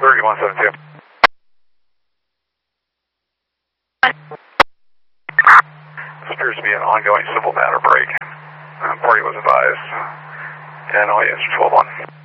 3172. This appears to be an ongoing civil matter break. Party was advised, and all units are 12-1.